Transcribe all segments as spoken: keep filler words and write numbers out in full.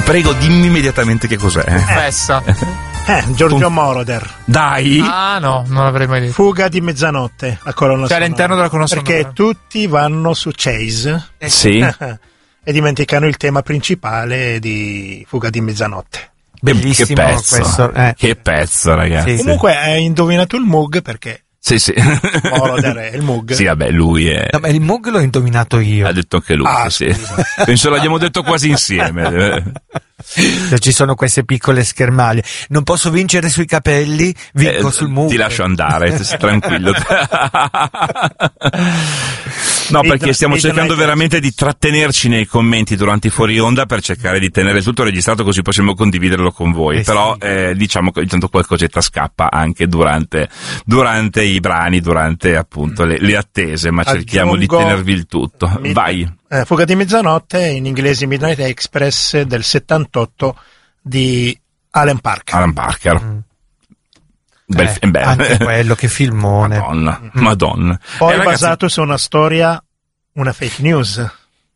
prego, dimmi immediatamente che cos'è. Fessa. Eh, Giorgio Moroder. Dai. Ah no, non l'avrei mai detto. Fuga di mezzanotte, la colonna Cioè sonora. all'interno della colonna sonora. Perché tutti vanno su Chase. Eh, sì. E dimenticano il tema principale di Fuga di mezzanotte. Bellissimo, che pezzo, questo, eh. che pezzo, ragazzi. Sì, comunque hai indovinato il Moog perché sì, sì. Moroder è il Moog. Sì, vabbè, lui è. No, ma il Moog l'ho indovinato io. Ha detto anche lui, ah, sì. Penso l'abbiamo detto quasi insieme. Cioè, ci sono queste piccole schermaglie. Non posso vincere sui capelli, vinco eh, sul Moog. Ti lascio andare, stai tranquillo. No, perché stiamo cercando veramente di trattenerci nei commenti durante i fuori onda per cercare di tenere tutto registrato così possiamo condividerlo con voi. Eh Però sì. eh, diciamo che intanto qualcosetta scappa anche durante durante i brani, durante appunto le, le attese, ma Aggiungo cerchiamo di tenervi il tutto. Mid- Vai. Eh, Fuga di mezzanotte, in inglese Midnight Express del settantotto di Alan Parker. Alan Parker. Mm. Bel, Eh, bel. anche quello, che filmone. Madonna, Madonna. Poi Eh, ragazzi, basato su una storia, una fake news,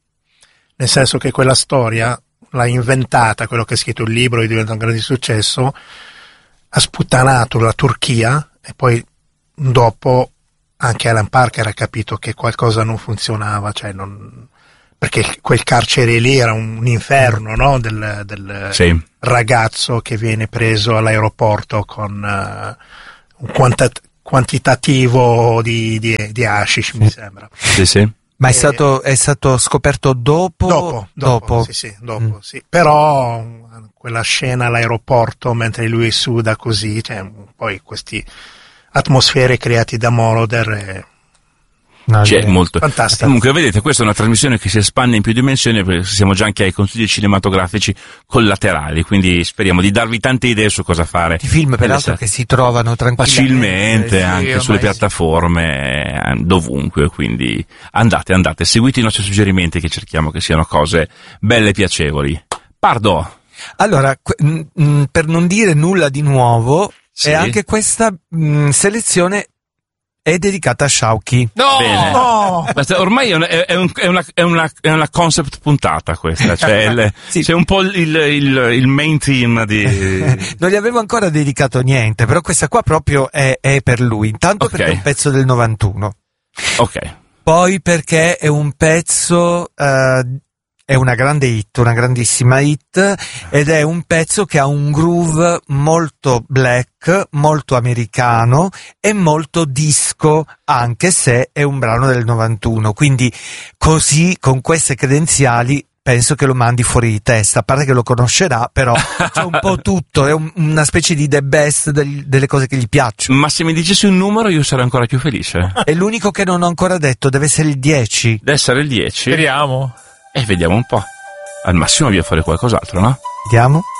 nel senso che quella storia l'ha inventata, quello che ha scritto il libro e diventa un grande successo, ha sputtanato la Turchia e poi dopo anche Alan Parker ha capito che qualcosa non funzionava, cioè non, perché quel carcere lì era un, un inferno, no? del, del sì. ragazzo che viene preso all'aeroporto con uh, un quantat- quantitativo di, di, di hashish, mi sembra. Sì, sì. Ma è Eh, stato, è stato scoperto dopo? Dopo, dopo, sì, sì, dopo, mm. sì. Però quella scena all'aeroporto mentre lui suda così, cioè poi questi atmosfere creati da Moroder e... No, C'è molto. Fantastico. Comunque, vedete, questa è una trasmissione che si espande in più dimensioni perché siamo già anche ai consigli cinematografici collaterali, quindi speriamo di darvi tante idee su cosa fare. I film, peraltro, che si trovano tranquillamente. Facilmente, sì, anche sulle piattaforme, sì. Dovunque, quindi andate, andate, seguite i nostri suggerimenti che cerchiamo che siano cose belle e piacevoli. Pardo! Allora, que- mh, per non dire nulla di nuovo, sì. è anche questa mh, selezione è dedicata a Sciauchi. No! Bene. No! Ormai è una, è, un, è, una, è, una, è una concept puntata questa, cioè il, sì. C'è un po' il, il, il main team di... Non gli avevo ancora dedicato niente, però questa qua proprio è, è per lui. Intanto okay. Perché è un pezzo del novantuno. Ok. Poi perché è un pezzo... Uh, è una grande hit, una grandissima hit, ed è un pezzo che ha un groove molto black, molto americano e molto disco, anche se è un brano del novantuno. Quindi così, con queste credenziali, penso che lo mandi fuori di testa. A parte che lo conoscerà, però c'è un po' tutto, è un, una specie di the best del, delle cose che gli piacciono. Ma se mi dicessi un numero io sarei ancora più felice. È l'unico che non ho ancora detto, deve essere il dieci. Deve essere il dieci? Speriamo. E vediamo un po'. Al massimo via fare qualcos'altro, no? Vediamo.